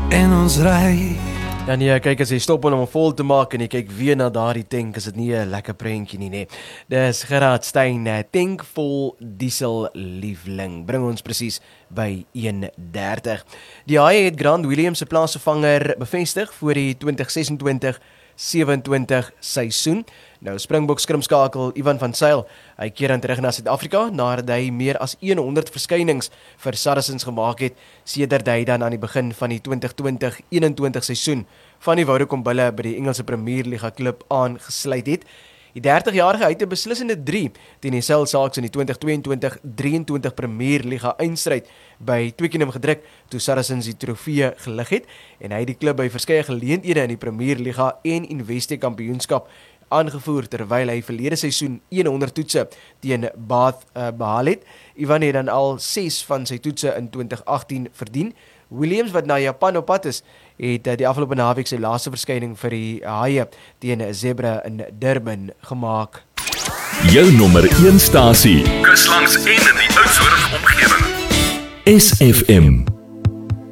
en ons ry. Dan jy kyk as jy stop om hom vol te maak en jy kyk weer na daardie tank, is dit nie 'n lekker prentjie nie, nee. Dis Gerard Steyn, tank vol diesel liefling. Bring ons presies by 1:30. Die Haie het Grant Williams se plaasvervanger bevestig vir die 2026-27 seisoen. Nou Springbok skrimskakel Ivan van Zyl, hy keer dan terug na Suid-Afrika nadat hy meer as 100 verskynings vir Saracens gemaak het, sedert hy dan aan die begin van die 2020-21 seisoen van die Vodacom Bulle by die Engelse Premier Liga klub aangesluit het. Die 30-jarige het 'n beslissende 3 teen die Sale Sharks in die 2022-23 Premier Liga eindstryd by Twickenham gedruk toe Saracens die trofee gelig het, en hy het die klub by verskeie geleenthede in die Premier Liga en Investec Kampioenskap aangevoer terwyl hy verlede seisoen 100 toetse teen Bath behaal het. Ivan het dan al 6 van sy toetse in 2018 verdien. Williams, wat na Japan op pad is, het die afgelope naweek sy laaste verskyning vir die Haie teen Zebra in Durban gemaak. Jou nommer 1 stasie. Kus langs en in die Oudtshoorn omgewing. SFM.